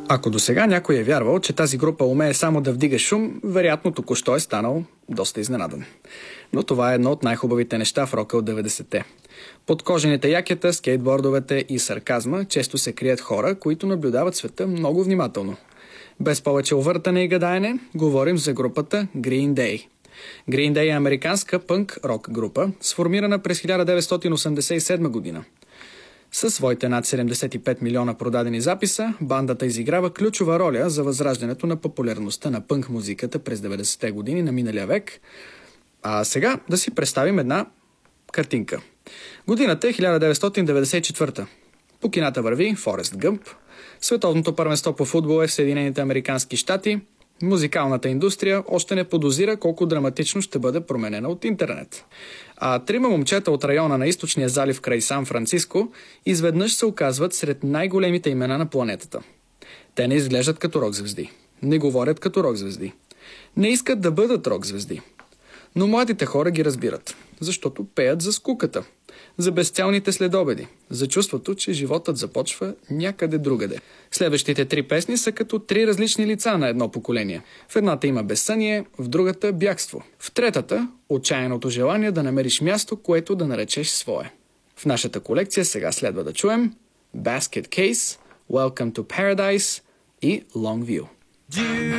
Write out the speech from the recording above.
Ако досега някой е вярвал, че тази група умее само да вдига шум, вероятно току-що е станал доста изненадан. Но това е едно от най-хубавите неща в рока от 90-те. Под кожените якета, скейтбордовете и сарказма често се крият хора, които наблюдават света много внимателно. Без повече увъртане и гадаене, говорим за групата Green Day. Green Day е американска пънк-рок група, сформирана през 1987 година. Със своите над 75 милиона продадени записа, бандата изиграва ключова роля за възраждането на популярността на пънк музиката през 90-те години на миналия век. А сега да си представим една картинка. Годината е 1994. По кината върви Форест Гъмп. Световното първенство по футбол е в Съединените американски щати. Музикалната индустрия още не подозира колко драматично ще бъде променена от интернет. А трима момчета от района на източния залив край Сан-Франциско изведнъж се оказват сред най-големите имена на планетата. Те не изглеждат като рок-звезди. Не говорят като рок-звезди. Не искат да бъдат рок-звезди. Но младите хора ги разбират, защото пеят за скуката, за безцелните следобеди, за чувството, че животът започва някъде другаде. Следващите 3 песни са като 3 различни лица на едно поколение. В едната има безсъние, в другата бягство. В третата – отчаяното желание да намериш място, което да наречеш свое. В нашата колекция сега следва да чуем Basket Case, Welcome to Paradise и Long View.